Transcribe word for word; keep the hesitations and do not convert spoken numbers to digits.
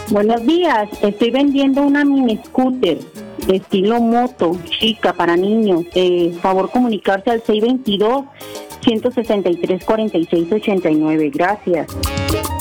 Buenos días, estoy vendiendo una mini scooter de estilo moto, chica, para niños. Eh, favor comunicarse al seis dos dos, uno seis tres, cuatro seis ocho nueve. Gracias.